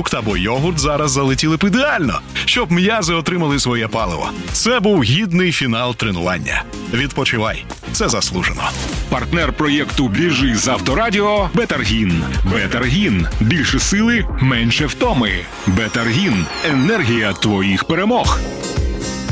продукт або йогурт зараз залетіли б ідеально, щоб м'язи отримали своє паливо. Це був гідний фінал тренування. Відпочивай. Це заслужено. Партнер проєкту «Біжи з Авторадіо» – Бетаргін. Бетаргін. Більше сили, менше втоми. Бетаргін. Енергія твоїх перемог.